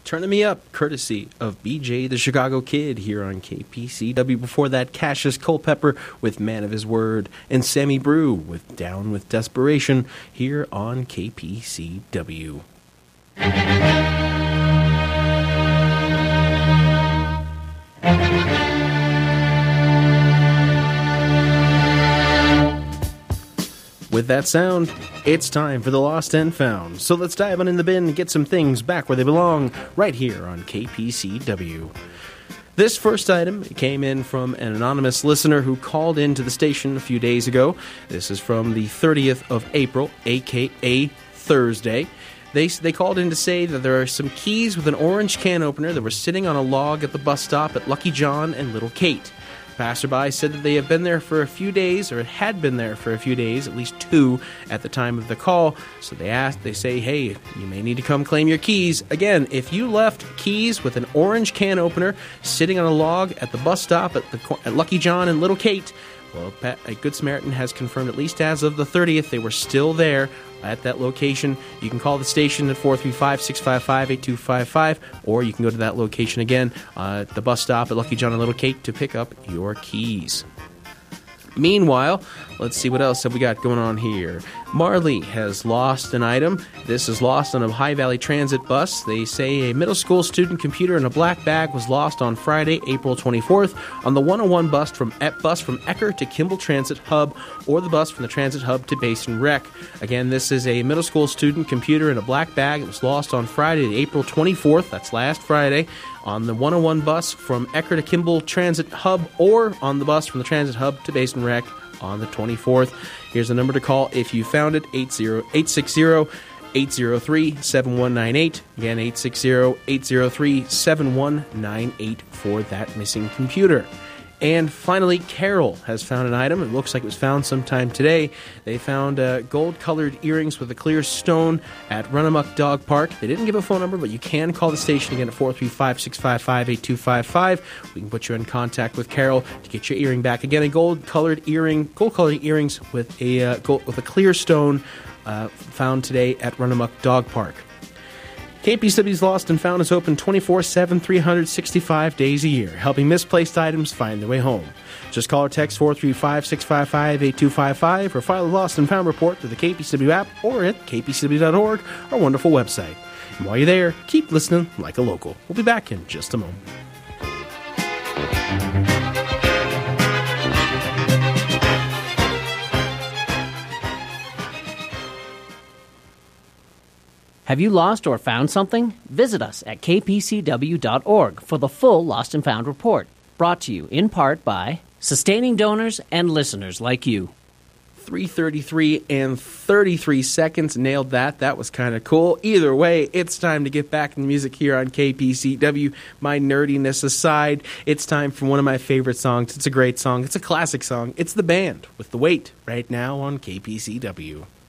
Turning Me Up, courtesy of BJ the Chicago Kid here on KPCW. Before that, Cassius Culpepper with Man of His Word, and Sammy Brew with Down with Desperation here on KPCW. With that sound, it's time for the Lost and Found. So let's dive on in the bin and get some things back where they belong, right here on KPCW. This first item came in from an anonymous listener who called into the station a few days ago. This is from the 30th of April, a.k.a. Thursday. They called in to say that there are some keys with an orange can opener that were sitting on a log at the bus stop at Lucky John and Little Kate. Passerby said that they have been there for a few days, or had been there for a few days, at least 2 at the time of the call. So they say, hey, you may need to come claim your keys. Again, if you left keys with an orange can opener sitting on a log at the bus stop at Lucky John and Little Kate, well, a Good Samaritan has confirmed, at least as of the 30th, they were still there at that location. You can call the station at 435-655-8255, or you can go to that location again, at the bus stop at Lucky John and Little Kate, to pick up your keys. Meanwhile, let's see what else have we got going on here. Marley has lost an item. This is lost on a High Valley Transit bus. They say a middle school student computer in a black bag was lost on Friday, April 24th on the 101 bus from Ecker to Kimball Transit Hub, or the bus from the Transit Hub to Basin Rec. Again, this is a middle school student computer in a black bag. It was lost on Friday, April 24th. That's last Friday. On the 101 bus from Ecker to Kimball Transit Hub, or on the bus from the Transit Hub to Basin Rec on the 24th. Here's the number to call if you found it, 860-803-7198. Again, 860-803-7198 for that missing computer. And finally, Carol has found an item. It looks like it was found sometime today. They found gold-colored earrings with a clear stone at Runamuck Dog Park. They didn't give a phone number, but you can call the station again at 435-655-8255. We can put you in contact with Carol to get your earring back. Again, a gold-colored earrings with a clear stone found today at Runamuck Dog Park. KPCW's Lost and Found is open 24/7, 365 days a year, helping misplaced items find their way home. Just call or text 435-655-8255 or file a Lost and Found report through the KPCW app or at kpcw.org, our wonderful website. And while you're there, keep listening like a local. We'll be back in just a moment. Have you lost or found something? Visit us at kpcw.org for the full Lost and Found report, brought to you in part by sustaining donors and listeners like you. 3:33 and 33 seconds. Nailed that. That was kind of cool. Either way, it's time to get back in music here on KPCW. My nerdiness aside, it's time for one of my favorite songs. It's a great song. It's a classic song. It's The Band with The Weight right now on KPCW.